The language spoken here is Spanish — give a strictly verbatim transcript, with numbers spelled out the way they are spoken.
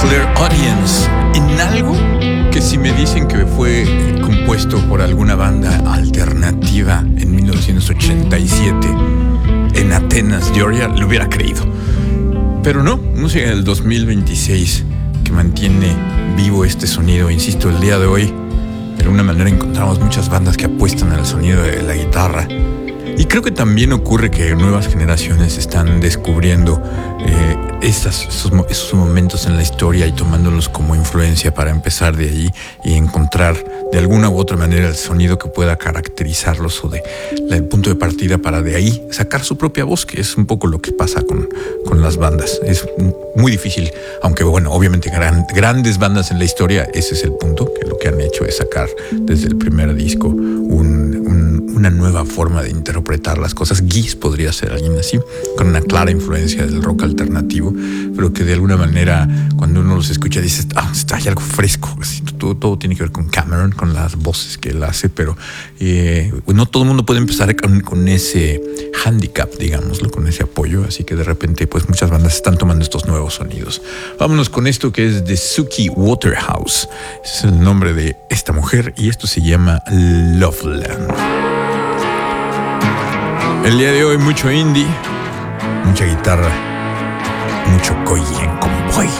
Claire Audience, en algo que si me dicen que fue compuesto por alguna banda alternativa en mil novecientos ochenta y siete en Atenas, Georgia, lo hubiera creído. Pero no, música del dos mil veintiséis que mantiene vivo este sonido. Insisto, el día de hoy, de alguna manera encontramos muchas bandas que apuestan al sonido de la guitarra. Y creo que también ocurre que nuevas generaciones están descubriendo eh, estas, esos, esos momentos en la historia y tomándolos como influencia para empezar de ahí y encontrar de alguna u otra manera el sonido que pueda caracterizarlos o de, el punto de partida para de ahí sacar su propia voz, que es un poco lo que pasa con, con las bandas. Es muy difícil, aunque bueno, obviamente gran, grandes bandas en la historia, ese es el punto, que lo que han hecho es sacar desde el primer disco un, un, una nueva forma de interpretar las cosas. Geese podría ser alguien así, con una clara influencia del rock alternativo, pero que de alguna manera cuando uno los escucha dices, ah, está hay algo fresco. Así, todo, todo tiene que ver con Cameron, con las voces que él hace, pero eh, no todo el mundo puede empezar con, con ese handicap, digámoslo, con ese apoyo, así que de repente pues muchas bandas están tomando estos nuevos sonidos. Vámonos con esto que es de Suki Waterhouse. Ese es el nombre de esta mujer y esto se llama Loveland. El día de hoy mucho indie, mucha guitarra, mucho Koyen Convoy.